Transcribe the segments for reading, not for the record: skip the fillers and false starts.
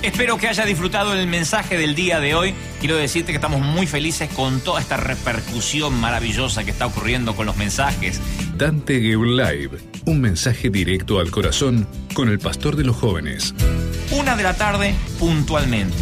Espero que haya disfrutado el mensaje del día de hoy. Quiero decirte que estamos muy felices con toda esta repercusión maravillosa que está ocurriendo con los mensajes. Dante Gebel Live, un mensaje directo al corazón con el pastor de los jóvenes. 1 de la tarde, puntualmente.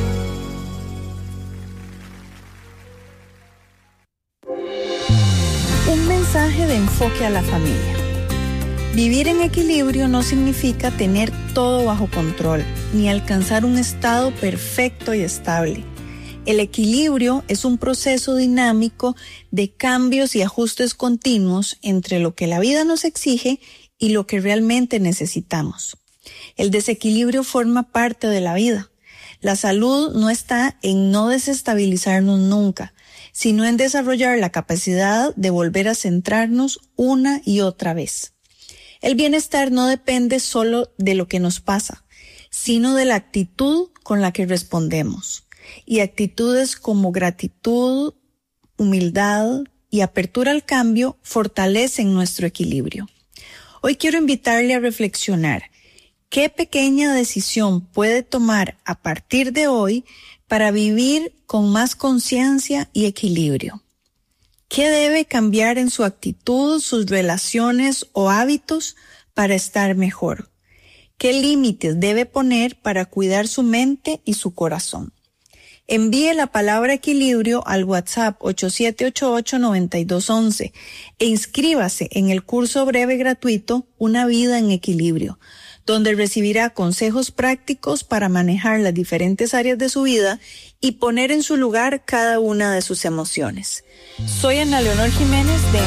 Un mensaje de enfoque a la familia. Vivir en equilibrio no significa tener todo bajo control, ni alcanzar un estado perfecto y estable. El equilibrio es un proceso dinámico de cambios y ajustes continuos entre lo que la vida nos exige y lo que realmente necesitamos. El desequilibrio forma parte de la vida. La salud no está en no desestabilizarnos nunca, sino en desarrollar la capacidad de volver a centrarnos una y otra vez. El bienestar no depende solo de lo que nos pasa, sino de la actitud con la que respondemos. Y actitudes como gratitud, humildad y apertura al cambio fortalecen nuestro equilibrio. Hoy quiero invitarle a reflexionar qué pequeña decisión puede tomar a partir de hoy para vivir con más conciencia y equilibrio. ¿Qué debe cambiar en su actitud, sus relaciones o hábitos para estar mejor? ¿Qué límites debe poner para cuidar su mente y su corazón? Envíe la palabra equilibrio al WhatsApp 8788-9211 e inscríbase en el curso breve gratuito Una vida en equilibrio, donde recibirá consejos prácticos para manejar las diferentes áreas de su vida y poner en su lugar cada una de sus emociones. Soy Ana Leonor Jiménez de